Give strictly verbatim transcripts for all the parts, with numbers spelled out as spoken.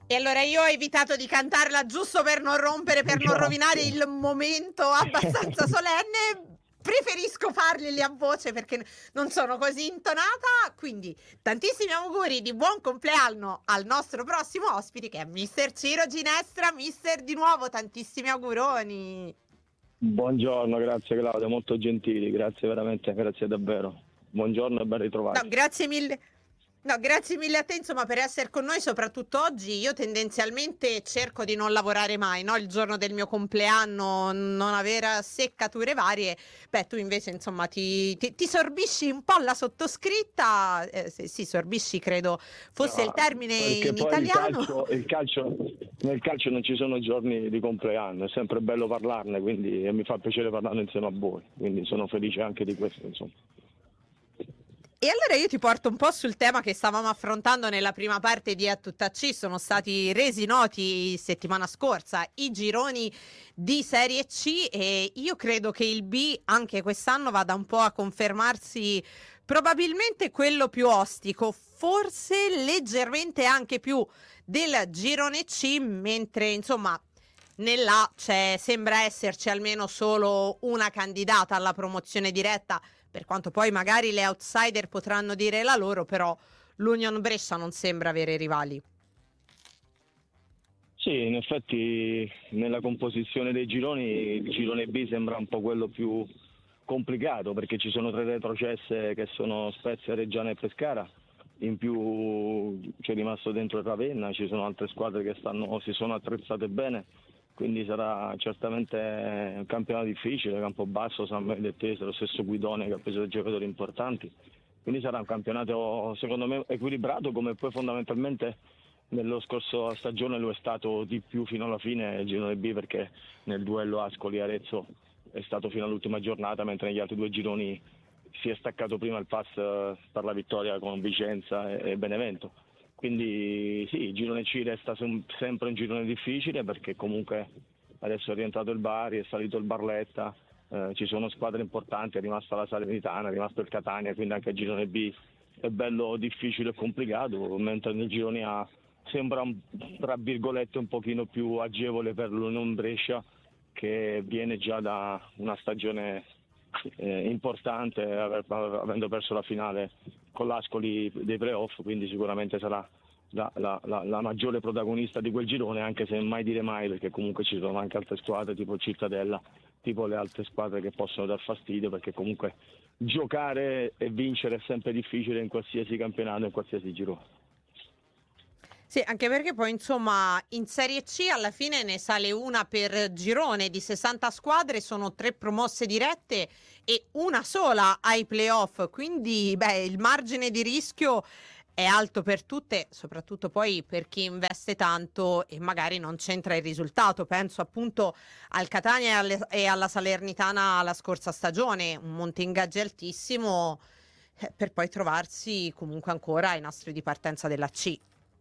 E allora io ho evitato di cantarla giusto per non rompere, per non rovinare Grazie. il momento abbastanza solenne. Preferisco farli a voce perché non sono così intonata. Quindi tantissimi auguri di buon compleanno al nostro prossimo ospite, che è mister Ciro Ginestra. Mister, di nuovo tantissimi auguroni. Buongiorno, grazie Claudia, molto gentili, grazie veramente, grazie davvero. Buongiorno e ben No, ritrovati. grazie mille. No, grazie mille a te, insomma, per essere con noi, soprattutto oggi. Io tendenzialmente cerco di non lavorare mai, no? Il giorno del mio compleanno, non avere seccature varie. Beh, tu invece, insomma, ti, ti, ti sorbisci un po' la sottoscritta. Eh, sì, sì, sorbisci, credo fosse il No, termine perché in poi il italiano. calcio, il calcio, nel calcio non ci sono giorni di compleanno, è sempre bello parlarne, quindi e mi fa piacere parlarne insieme a voi, quindi sono felice anche di questo, insomma. E allora io ti porto un po' sul tema che stavamo affrontando nella prima parte di A Tutta C. Sono stati resi noti settimana scorsa i gironi di Serie C e io credo che il B anche quest'anno vada un po' a confermarsi probabilmente quello più ostico, forse leggermente anche più del girone C, mentre insomma nell'A c'è, sembra esserci almeno solo una candidata alla promozione diretta, per quanto poi magari le outsider potranno dire la loro, però l'Union Brescia non sembra avere rivali. Sì, in effetti nella composizione dei gironi il girone B sembra un po' quello più complicato perché ci sono tre retrocesse che sono Spezia, Reggiana e Pescara, in più c'è rimasto dentro il Ravenna, ci sono altre squadre che stanno, si sono attrezzate bene, quindi sarà certamente un campionato difficile, Campobasso, San Benedettese, lo stesso Guidone che ha preso dei giocatori importanti, quindi sarà un campionato secondo me equilibrato come poi fondamentalmente nello scorso stagione lo è stato di più fino alla fine il girone B perché nel duello Ascoli-Arezzo è stato fino all'ultima giornata, mentre negli altri due gironi si è staccato prima il pass eh, per la vittoria con Vicenza e, e Benevento. Quindi sì, il girone C resta sem- sempre un girone difficile perché comunque adesso è rientrato il Bari, è salito il Barletta, eh, ci sono squadre importanti, è rimasta la Salernitana, è rimasto il Catania, quindi anche il girone B è bello difficile e complicato, mentre nel girone A sembra un, tra virgolette un pochino più agevole per l'Unione Brescia che viene già da una stagione eh, importante aver- avendo perso la finale con l'Ascoli dei playoff, quindi sicuramente sarà la, la- la- la maggiore protagonista di quel girone, anche se mai dire mai perché comunque ci sono anche altre squadre tipo Cittadella, tipo le altre squadre che possono dar fastidio perché comunque giocare e vincere è sempre difficile in qualsiasi campionato, in qualsiasi girone. Sì, anche perché poi insomma in Serie C alla fine ne sale una per girone di sessanta squadre, sono tre promosse dirette e una sola ai playoff, quindi beh, il margine di rischio è alto per tutte, soprattutto poi per chi investe tanto e magari non c'entra il risultato. Penso appunto al Catania e, alle- e alla Salernitana la scorsa stagione, un monte ingaggi altissimo, eh, per poi trovarsi comunque ancora ai nastri di partenza della C.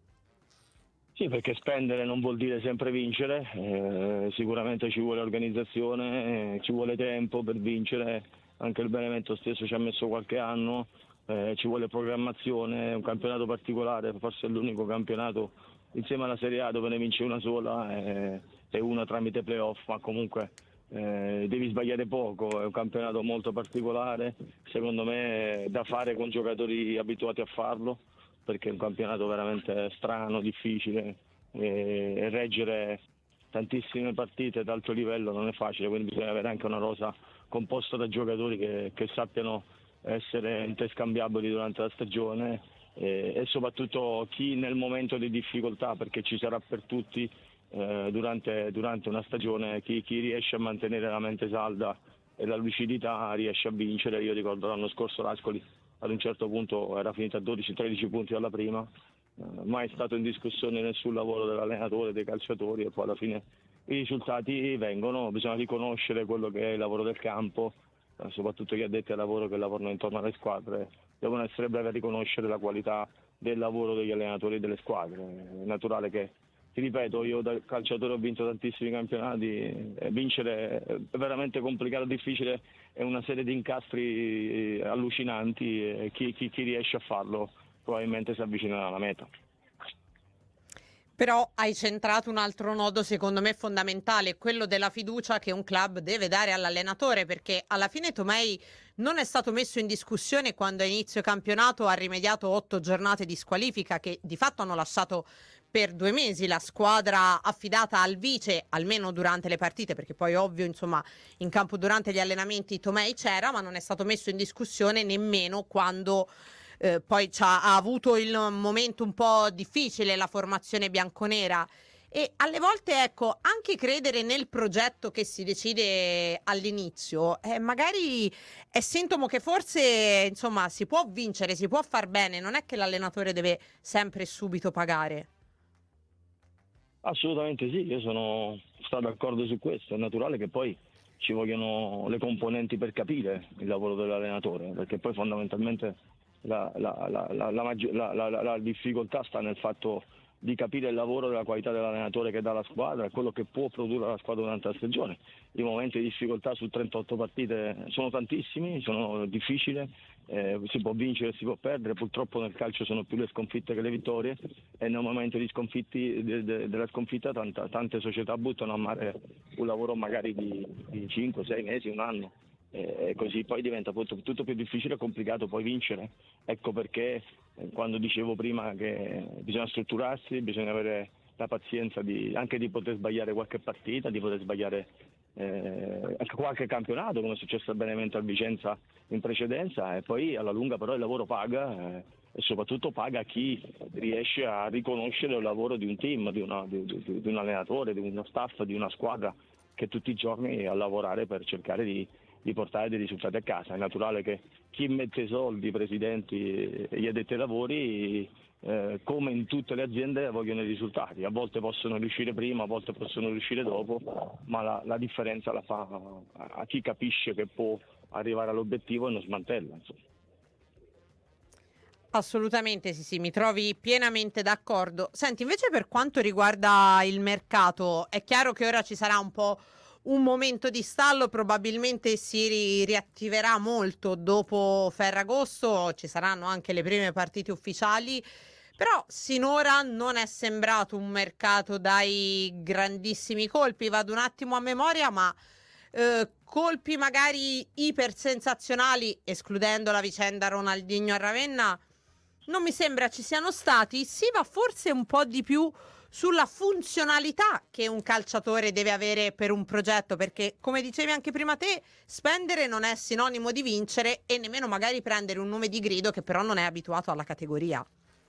Sì, perché spendere non vuol dire sempre vincere, eh, sicuramente ci vuole organizzazione, eh, ci vuole tempo per vincere, anche il Benevento stesso ci ha messo qualche anno, eh, ci vuole programmazione, è un campionato particolare, forse è l'unico campionato insieme alla Serie A dove ne vince una sola eh, e una tramite playoff, ma comunque eh, devi sbagliare poco, è un campionato molto particolare, secondo me è da fare con giocatori abituati a farlo perché è un campionato veramente strano, difficile e, e reggere tantissime partite ad alto livello non è facile, quindi bisogna avere anche una rosa composta da giocatori che, che sappiano essere interscambiabili durante la stagione e, e soprattutto chi nel momento di difficoltà, perché ci sarà per tutti eh, durante, durante una stagione, chi, chi riesce a mantenere la mente salda e la lucidità riesce a vincere. Io ricordo l'anno scorso l'Ascoli ad un certo punto era finita a dodici tredici punti alla prima, eh, mai stato in discussione nessun lavoro dell'allenatore, dei calciatori e poi alla fine i risultati vengono, bisogna riconoscere quello che è il lavoro del campo, eh, soprattutto gli addetti al lavoro che lavorano intorno alle squadre, devono essere bravi a riconoscere la qualità del lavoro degli allenatori e delle squadre. È naturale che, ti ripeto, io da calciatore ho vinto tantissimi campionati, e vincere è veramente complicato, difficile, è una serie di incastri allucinanti e chi, chi, chi riesce a farlo probabilmente si avvicinerà alla meta. Però hai centrato un altro nodo secondo me fondamentale, quello della fiducia che un club deve dare all'allenatore, perché alla fine Tomei non è stato messo in discussione quando a inizio campionato ha rimediato otto giornate di squalifica che di fatto hanno lasciato per due mesi la squadra affidata al vice, almeno durante le partite, perché poi ovvio insomma in campo durante gli allenamenti Tomei c'era, ma non è stato messo in discussione nemmeno quando eh, poi c'ha, ha avuto il momento un po' difficile la formazione bianconera. E alle volte, ecco, anche credere nel progetto che si decide all'inizio, eh, magari è sintomo che forse, insomma, si può vincere, si può far bene, non è che l'allenatore deve sempre e subito pagare. Assolutamente sì, io sono stato d'accordo su questo. È naturale che poi ci vogliono le componenti per capire il lavoro dell'allenatore, perché poi fondamentalmente la, la- la- la- la maggi- la- la- la- la difficoltà sta nel fatto di capire il lavoro della qualità dell'allenatore che dà la squadra e quello che può produrre la squadra durante la stagione. I momenti di difficoltà su trentotto partite sono tantissimi, sono difficili, eh, si può vincere, si può perdere, purtroppo nel calcio sono più le sconfitte che le vittorie e nel momento di sconfitti, de- de- della sconfitta tanta- tante società buttano a mare un lavoro magari di, di cinque sei mesi, un anno. E così poi diventa tutto, tutto più difficile e complicato poi vincere. Ecco perché eh, quando dicevo prima che bisogna strutturarsi, bisogna avere la pazienza di, anche di poter sbagliare qualche partita, di poter sbagliare eh, anche qualche campionato, come è successo a Benevento al Vicenza in precedenza, e poi alla lunga però il lavoro paga eh, e soprattutto paga chi riesce a riconoscere il lavoro di un team, di, una, di, di, di un allenatore, di uno staff, di una squadra che tutti i giorni è a lavorare per cercare di di portare dei risultati a casa. È naturale che chi mette i soldi, i presidenti e gli addetti ai lavori, eh, come in tutte le aziende, vogliono i risultati. A volte possono riuscire prima, a volte possono riuscire dopo, ma la, la differenza la fa a chi capisce che può arrivare all'obiettivo e non smantella. Insomma. Assolutamente sì, sì, mi trovi pienamente d'accordo. Senti, invece per quanto riguarda il mercato, è chiaro che ora ci sarà un po' un momento di stallo, probabilmente si ri- riattiverà molto dopo Ferragosto, ci saranno anche le prime partite ufficiali, però sinora non è sembrato un mercato dai grandissimi colpi. Vado un attimo a memoria, ma eh, colpi magari ipersensazionali, escludendo la vicenda Ronaldinho a Ravenna, non mi sembra ci siano stati. Si va forse un po' di più sulla funzionalità che un calciatore deve avere per un progetto, perché come dicevi anche prima te, spendere non è sinonimo di vincere e nemmeno magari prendere un nome di grido che però non è abituato alla categoria.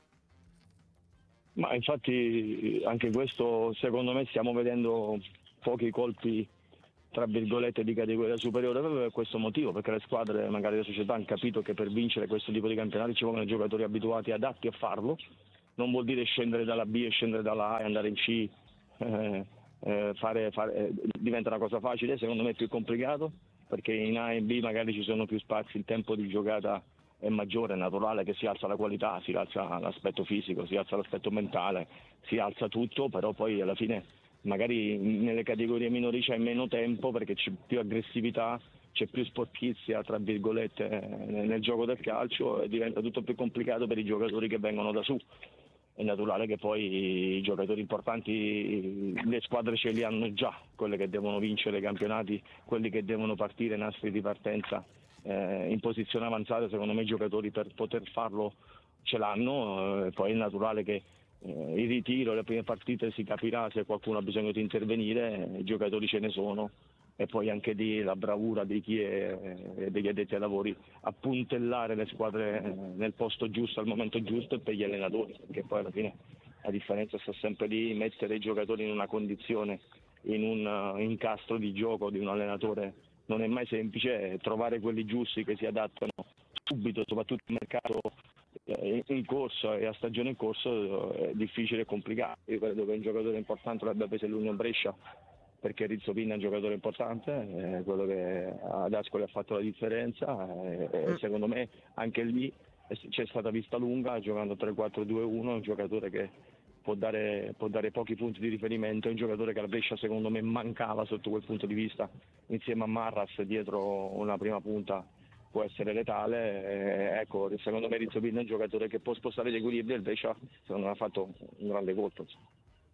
Ma infatti anche questo secondo me stiamo vedendo pochi colpi tra virgolette di categoria superiore proprio per questo motivo, perché le squadre, magari le società hanno capito che per vincere questo tipo di campionati ci vogliono giocatori abituati, adatti a farlo. Non vuol dire scendere dalla B e scendere dalla A e andare in C, eh, eh, fare, fare, eh, diventa una cosa facile, secondo me è più complicato, perché in A e B magari ci sono più spazi, il tempo di giocata è maggiore, è naturale che si alza la qualità, si alza l'aspetto fisico, si alza l'aspetto mentale, si alza tutto, però poi alla fine magari nelle categorie minori c'è meno tempo perché c'è più aggressività, c'è più sporchizia tra virgolette nel, nel gioco del calcio e diventa tutto più complicato per i giocatori che vengono da su. È naturale che poi i giocatori importanti, le squadre ce li hanno già, quelle che devono vincere i campionati, quelli che devono partire nastri di partenza eh, in posizione avanzata, secondo me i giocatori per poter farlo ce l'hanno, eh, poi è naturale che eh, il ritiro, le prime partite si capirà se qualcuno ha bisogno di intervenire, eh, i giocatori ce ne sono e poi anche di la bravura di chi è eh, degli addetti ai lavori a puntellare le squadre eh, nel posto giusto al momento giusto e per gli allenatori, perché poi alla fine la differenza sta sempre lì, mettere i giocatori in una condizione, in un uh, incastro di gioco di un allenatore non è mai semplice, trovare quelli giusti che si adattano subito, soprattutto nel mercato eh, in corso e a stagione in corso eh, è difficile e complicato. Io credo che un giocatore importante l'abbia preso l'Union Brescia perché Rizzo Pinna è un giocatore importante, è quello che ad Ascoli ha fatto la differenza e, e secondo me anche lì c'è stata vista lunga giocando tre quattro due uno, un giocatore che può dare, può dare pochi punti di riferimento, è un giocatore che la Brescia secondo me mancava sotto quel punto di vista, insieme a Marras dietro una prima punta può essere letale, eh, ecco, secondo me Rizzo Pinna è un giocatore che può spostare gli equilibri e il Brescia secondo me ha fatto un grande colpo.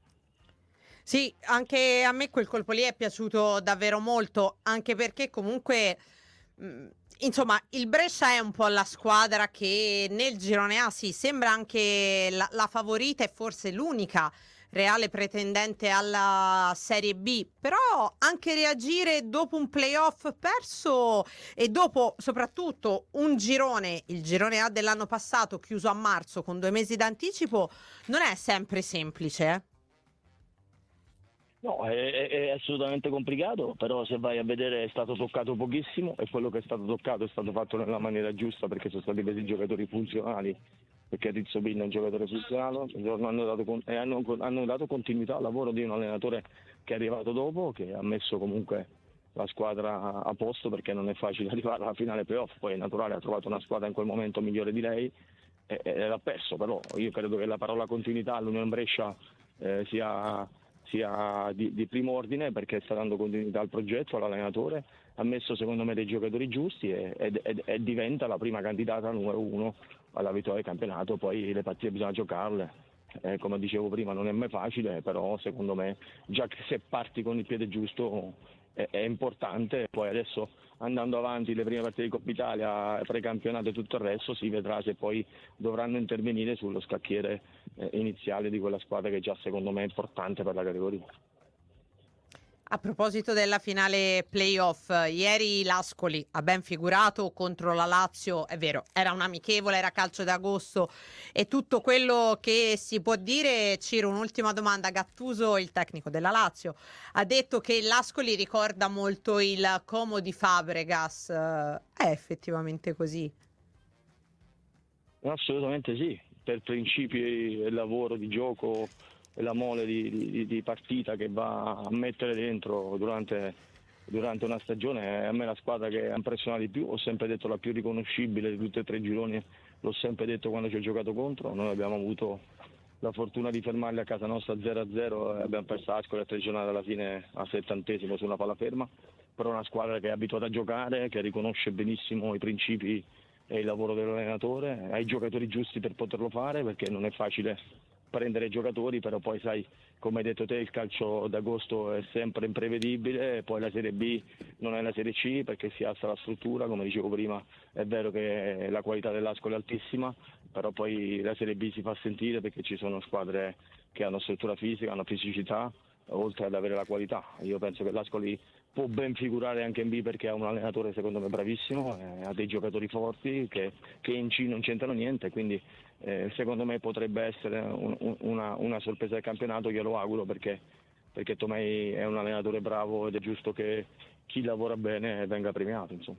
Sì, anche a me quel colpo lì è piaciuto davvero molto, anche perché comunque, mh, insomma, il Brescia è un po' la squadra che nel girone A sì, sembra anche la, la favorita e forse l'unica reale pretendente alla Serie B, però anche reagire dopo un playoff perso e dopo soprattutto un girone, il girone A dell'anno passato chiuso a marzo con due mesi d'anticipo, non è sempre semplice, eh? No, è, è- è assolutamente complicato, però se vai a vedere è stato toccato pochissimo e quello che è stato toccato è stato fatto nella maniera giusta perché sono stati presi giocatori funzionali, perché Rizzo Pinna è un giocatore funzionale hanno dato, con- e hanno, hanno dato continuità al lavoro di un allenatore che è arrivato dopo, che ha messo comunque la squadra a posto perché non è facile arrivare alla finale playoff, poi è naturale, ha trovato una squadra in quel momento migliore di lei e, e l'ha perso, però io credo che la parola continuità all'Unione Brescia eh, sia sia di, di primo ordine perché sta dando continuità al progetto, all'allenatore, ha messo secondo me dei giocatori giusti e, e- e- e diventa la prima candidata numero uno alla vittoria del campionato, poi le partite bisogna giocarle. Eh, come dicevo prima non è mai facile, però secondo me già che se parti con il piede giusto è, è importante, poi adesso andando avanti le prime partite di Coppa Italia, precampionato e tutto il resto si vedrà se poi dovranno intervenire sullo scacchiere eh, iniziale di quella squadra che già secondo me è importante per la categoria. A proposito della finale playoff, ieri l'Ascoli ha ben figurato contro la Lazio, è vero, era un amichevole, era calcio d'agosto e tutto quello che si può dire. Ciro, un'ultima domanda. Gattuso, il tecnico della Lazio, ha detto che l'Ascoli ricorda molto il Como di Fabregas. È effettivamente così? Assolutamente sì, per principi e lavoro di gioco e la mole di, di- di partita che va a mettere dentro durante, durante una stagione, a me la squadra che ha impressionato di più, ho sempre detto la più riconoscibile di tutti e tre i gironi, l'ho sempre detto quando ci ho giocato contro, noi abbiamo avuto la fortuna di fermarli a casa nostra zero a zero e abbiamo perso Ascoli a tre giornate alla fine al settantesimo su una palla ferma, però è una squadra che è abituata a giocare, che riconosce benissimo i principi e il lavoro dell'allenatore, ha i giocatori giusti per poterlo fare perché non è facile prendere giocatori, però poi sai, come hai detto te, il calcio d'agosto è sempre imprevedibile, poi la Serie B non è la Serie C perché si alza la struttura, come dicevo prima è vero che la qualità dell'Ascoli è altissima, però poi la Serie B si fa sentire perché ci sono squadre che hanno struttura fisica, hanno fisicità, oltre ad avere la qualità. Io penso che l'Ascoli può ben figurare anche in B perché ha un allenatore secondo me bravissimo, eh, ha dei giocatori forti che, che in C non c'entrano niente, quindi eh, secondo me potrebbe essere un- un- una, una sorpresa del campionato, io lo auguro perché, perché Tomei è un allenatore bravo ed è giusto che chi lavora bene venga premiato, insomma.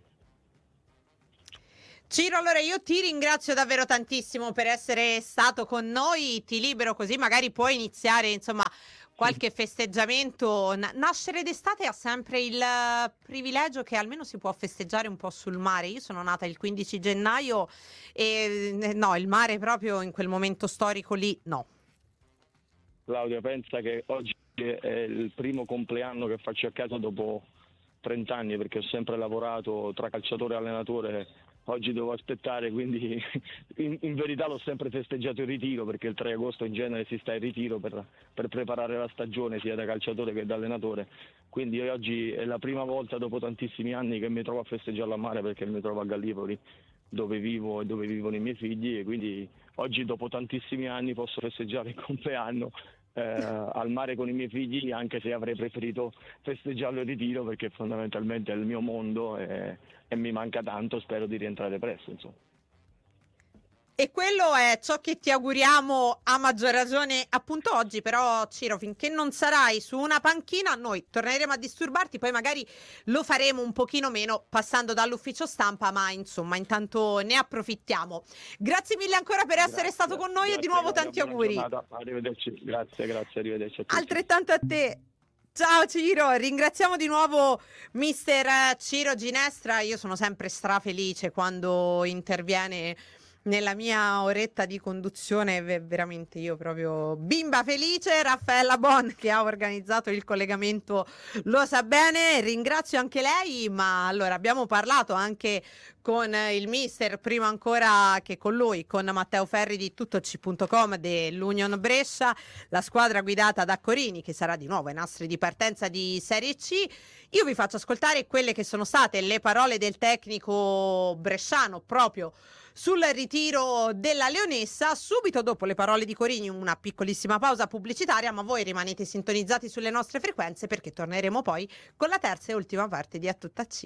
Ciro, allora io ti ringrazio davvero tantissimo per essere stato con noi, ti libero così magari puoi iniziare, insomma, qualche festeggiamento. Na- nascere d'estate ha sempre il eh, privilegio che almeno si può festeggiare un po' sul mare. Io sono nata il quindici gennaio e eh, no, il mare proprio in quel momento storico lì, no. Claudia, pensa che oggi è il primo compleanno che faccio a casa dopo trenta anni perché ho sempre lavorato tra calciatore e allenatore, oggi devo aspettare, quindi in, in verità l'ho sempre festeggiato in ritiro perché il tre agosto in genere si sta in ritiro per, per preparare la stagione sia da calciatore che da allenatore, quindi oggi è la prima volta dopo tantissimi anni che mi trovo a festeggiarlo a mare perché mi trovo a Gallipoli dove vivo e dove vivono i miei figli e quindi oggi dopo tantissimi anni posso festeggiare il compleanno eh, al mare con i miei figli, anche se avrei preferito festeggiarlo in ritiro perché fondamentalmente è il mio mondo e, e mi manca tanto, spero di rientrare presto, insomma. E quello è ciò che ti auguriamo a maggior ragione appunto oggi, però Ciro, finché non sarai su una panchina, noi torneremo a disturbarti, poi magari lo faremo un pochino meno passando dall'ufficio stampa, ma insomma intanto ne approfittiamo. Grazie mille ancora per essere Grazie, stato con noi e di grazie, nuovo Claudia, tanti buona auguri. giornata, arrivederci, grazie, grazie, arrivederci a tutti. Altrettanto a te. Ciao Ciro, ringraziamo di nuovo mister Ciro Ginestra. Io sono sempre strafelice quando interviene nella mia oretta di conduzione, veramente io proprio bimba felice. Raffaella Bon, che ha organizzato il collegamento, lo sa bene, ringrazio anche lei. Ma allora abbiamo parlato anche con il mister, prima ancora che con lui, con Matteo Ferri di tuttoc punto com dell'Union Brescia, la squadra guidata da Corini, che sarà di nuovo ai nastri di partenza di Serie C. Io vi faccio ascoltare quelle che sono state le parole del tecnico bresciano proprio sul ritiro della leonessa. Subito dopo le parole di Corini una piccolissima pausa pubblicitaria, ma voi rimanete sintonizzati sulle nostre frequenze, perché torneremo poi con la terza e ultima parte di A Tutta C.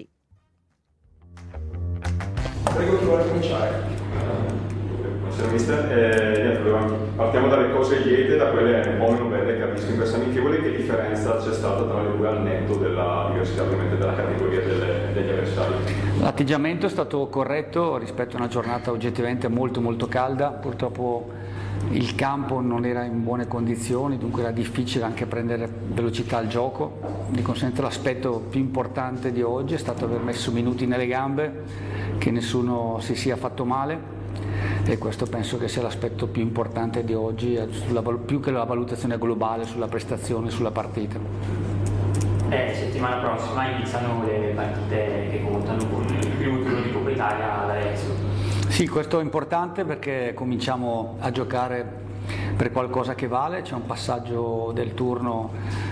Prego, chi vuole cominciare? Buonasera mister, eh, partiamo dalle cose liete, da quelle un po' meno belle che ha visto in questa amichevole. Che differenza c'è stata tra le due al netto della diversità ovviamente della categoria delle, degli avversari? L'atteggiamento è stato corretto rispetto a una giornata oggettivamente molto molto calda. Purtroppo il campo non era in buone condizioni, dunque era difficile anche prendere velocità al gioco. Di conseguenza l'aspetto più importante di oggi è stato aver messo minuti nelle gambe, che nessuno si sia fatto male, e questo penso che sia l'aspetto più importante di oggi, sulla, più che la valutazione globale sulla prestazione, sulla partita. Eh, settimana prossima iniziano le partite che contano con il primo turno di Coppa Italia ad Arezzo. Sì, questo è importante perché cominciamo a giocare per qualcosa che vale. C'è un passaggio del turno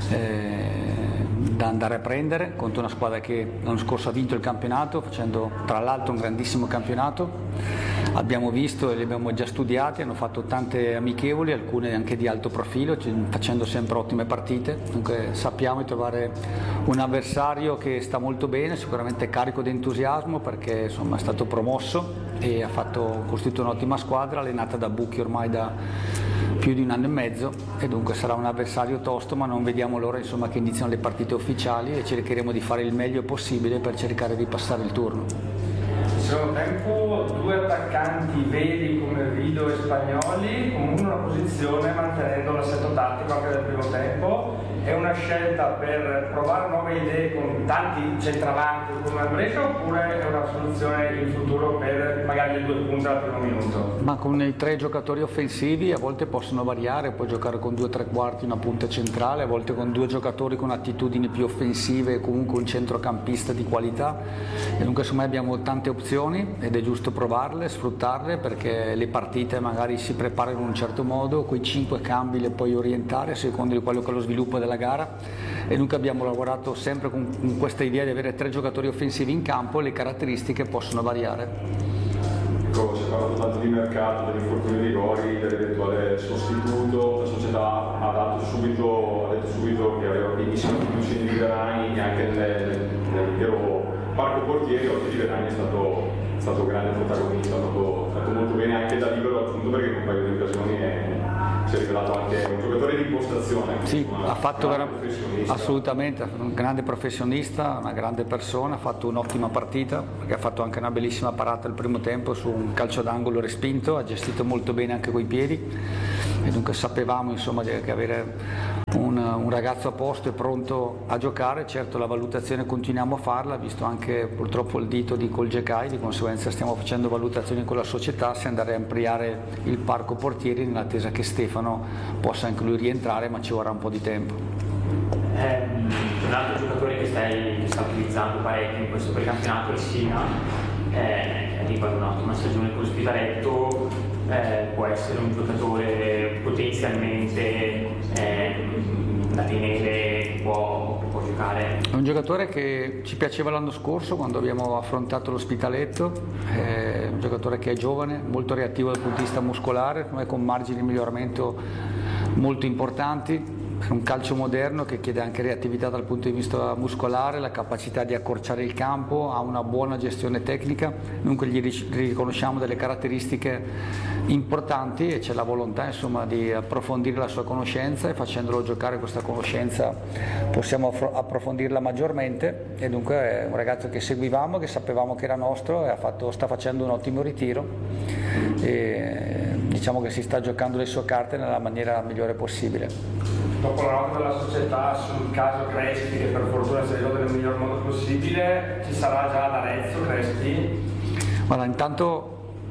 eh, da andare a prendere contro una squadra che l'anno scorso ha vinto il campionato, facendo tra l'altro un grandissimo campionato. Abbiamo visto e li abbiamo già studiati, hanno fatto tante amichevoli, alcune anche di alto profilo, facendo sempre ottime partite. Dunque sappiamo di trovare un avversario che sta molto bene, sicuramente carico di entusiasmo, perché insomma è stato promosso e ha fatto, costruito un'ottima squadra, allenata da Bucchi ormai da più di un anno e mezzo, e dunque sarà un avversario tosto, ma non vediamo l'ora insomma che iniziano le partite ufficiali e cercheremo di fare il meglio possibile per cercare di passare il turno. Nel secondo tempo due attaccanti veri come Vido e Spagnoli, con una posizione mantenendo l'assetto tattico anche del primo tempo. È una scelta per provare nuove idee con tanti centravanti come Brescia, oppure è una soluzione in futuro per magari le due punte al primo minuto? Ma con i tre giocatori offensivi a volte possono variare, puoi giocare con due tre quarti una punta centrale, a volte con due giocatori con attitudini più offensive e comunque un centrocampista di qualità, e dunque insomma abbiamo tante opzioni ed è giusto provarle, sfruttarle, perché le partite magari si preparano in un certo modo, quei cinque cambi le puoi orientare secondo di quello che è lo sviluppo della gara, e dunque abbiamo lavorato sempre con, con questa idea di avere tre giocatori offensivi in campo, e le caratteristiche possono variare. Ecco, si è parlato tanto di mercato, degli infortuni dei rigori, dell'eventuale sostituto. La società ha, dato subito, ha detto subito che aveva benissimo fiducia in Liverani e anche nel, nell'intero parco portieri. Oggi Liverani è stato, è stato un grande protagonista, ha fatto, fatto molto bene anche da libero, appunto perché in un paio di occasioni è, si è rivelato anche un giocatore di impostazione. Sì, una, ha fatto una vera- assolutamente, un grande professionista, una grande persona, ha fatto un'ottima partita, perché ha fatto anche una bellissima parata al primo tempo su un calcio d'angolo respinto, ha gestito molto bene anche coi piedi, e dunque sapevamo insomma di avere un, un ragazzo a posto e pronto a giocare. Certo, la valutazione continuiamo a farla, visto anche purtroppo il dito di Colgecai, di conseguenza stiamo facendo valutazioni con la società se andare a ampliare il parco portieri, nell'attesa che Stefano possa anche lui rientrare, ma ci vorrà un po' di tempo. Eh, un altro giocatore che stai che sta utilizzando parecchio in questo precampionato è Sina, eh, arriva da un'ottima stagione con Spitaletto, eh, può essere un giocatore potenzialmente eh, da tenere, può, può giocare. È un giocatore che ci piaceva l'anno scorso quando abbiamo affrontato l'Ospitaletto, è un giocatore che è giovane, molto reattivo dal punto di vista muscolare, con margini di miglioramento molto importanti. È un calcio moderno che chiede anche reattività dal punto di vista muscolare, la capacità di accorciare il campo, ha una buona gestione tecnica, dunque gli riconosciamo delle caratteristiche importanti e c'è la volontà insomma di approfondire la sua conoscenza, e facendolo giocare questa conoscenza possiamo approfondirla maggiormente, e dunque è un ragazzo che seguivamo, che sapevamo che era nostro, e ha fatto, sta facendo un ottimo ritiro, e diciamo che si sta giocando le sue carte nella maniera migliore possibile. Dopo la nota della società sul caso Crespi, che per fortuna si è risolto nel miglior modo possibile, ci sarà già ad Arezzo Crespi? Guarda, intanto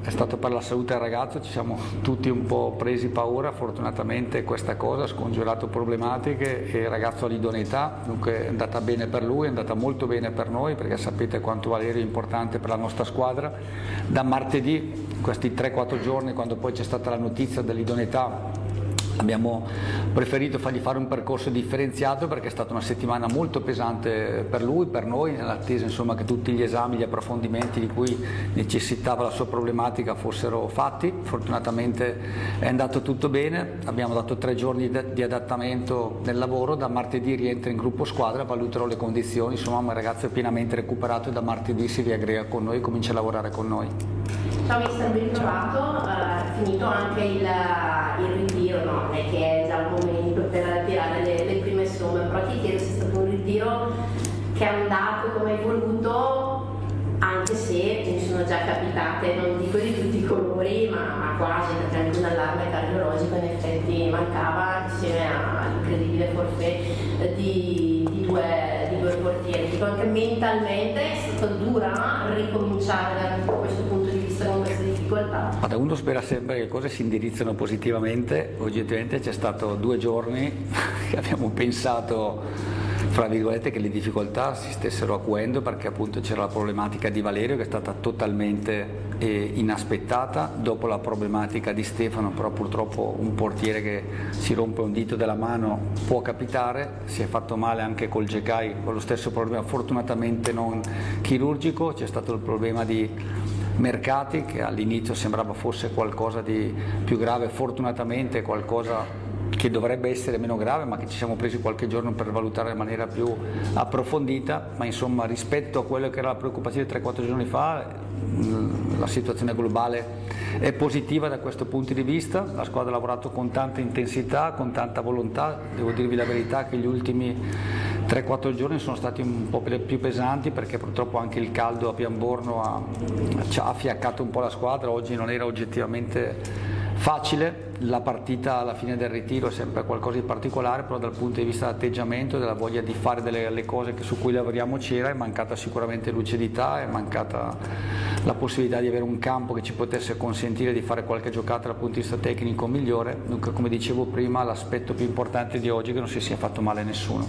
è stato per la salute del ragazzo, ci siamo tutti un po' presi paura, fortunatamente questa cosa ha scongiurato problematiche e il ragazzo ha l'idoneità, dunque è andata bene per lui, è andata molto bene per noi, perché sapete quanto Valerio è importante per la nostra squadra. Da martedì, questi tre quattro giorni, quando poi c'è stata la notizia dell'idoneità, abbiamo preferito fargli fare un percorso differenziato, perché è stata una settimana molto pesante per lui, per noi, nell'attesa insomma che tutti gli esami, gli approfondimenti di cui necessitava la sua problematica fossero fatti. Fortunatamente è andato tutto bene, abbiamo dato tre giorni di adattamento nel lavoro, da martedì rientra in gruppo squadra, valuterò le condizioni, insomma il ragazzo è pienamente recuperato e da martedì si riaggrega con noi e comincia a lavorare con noi. Ciao mister, ben trovato, uh, finito anche il, il ritiro, no? Non è che è già il momento per tirare le, le prime somme, però ti chiedo se è stato un ritiro che è andato come hai voluto, anche se mi sono già capitate, non dico di tutti i colori, ma, ma quasi, perché anche un allarme cardiologico in effetti mancava, insieme all'incredibile forfait di, di, due, di due portieri. Dico anche mentalmente è stata dura ricominciare da questo punto di vista con queste difficoltà. Guarda, uno spera sempre che le cose si indirizzano positivamente. Oggettivamente c'è stato due giorni che abbiamo pensato, fra virgolette, che le difficoltà si stessero acuendo, perché appunto c'era la problematica di Valerio che è stata totalmente eh, inaspettata, dopo la problematica di Stefano, però purtroppo un portiere che si rompe un dito della mano può capitare, si è fatto male anche col Gekai con lo stesso problema, fortunatamente non chirurgico. C'è stato il problema di Mercati, che all'inizio sembrava fosse qualcosa di più grave, fortunatamente qualcosa che dovrebbe essere meno grave, ma che ci siamo presi qualche giorno per valutare in maniera più approfondita. Ma insomma, rispetto a quello che era la preoccupazione tre quattro giorni fa, la situazione globale è positiva da questo punto di vista. La squadra ha lavorato con tanta intensità, con tanta volontà. Devo dirvi la verità che gli ultimi tre quattro giorni sono stati un po' più pesanti, perché purtroppo anche il caldo a Pianborno ha, ci ha affiaccato un po' la squadra. Oggi non era oggettivamente facile, la partita alla fine del ritiro è sempre qualcosa di particolare, però dal punto di vista dell'atteggiamento, della voglia di fare delle le cose che, su cui lavoriamo c'era, è mancata sicuramente lucidità, è mancata la possibilità di avere un campo che ci potesse consentire di fare qualche giocata dal punto di vista tecnico migliore. Dunque, come dicevo prima, l'aspetto più importante di oggi è che non si sia fatto male a nessuno.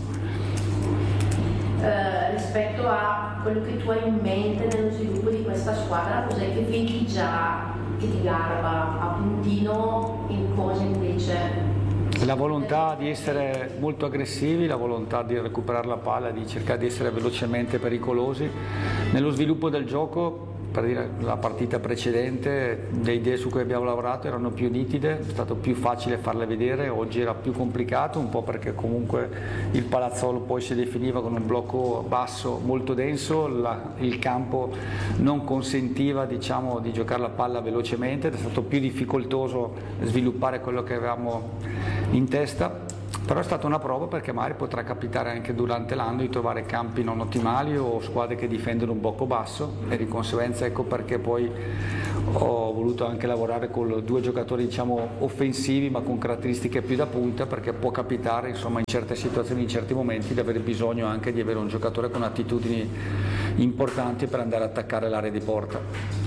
Uh, rispetto a quello che tu hai in mente nello sviluppo di questa squadra, cos'è che vedi già che ti garba a puntino, in cosa invece? La volontà di essere molto aggressivi, la volontà di recuperare la palla, di cercare di essere velocemente pericolosi. Nello sviluppo del gioco, per dire, la partita precedente, le idee su cui abbiamo lavorato erano più nitide, è stato più facile farle vedere. Oggi era più complicato, un po' perché comunque il palazzolo poi si definiva con un blocco basso molto denso, la, il campo non consentiva, diciamo, di giocare la palla velocemente, è stato più difficoltoso sviluppare quello che avevamo in testa. Però è stata una prova, perché magari potrà capitare anche durante l'anno di trovare campi non ottimali o squadre che difendono un blocco basso, e di conseguenza ecco perché poi ho voluto anche lavorare con due giocatori, diciamo, offensivi ma con caratteristiche più da punta, perché può capitare insomma in certe situazioni, in certi momenti, di avere bisogno anche di avere un giocatore con attitudini importanti per andare ad attaccare l'area di porta.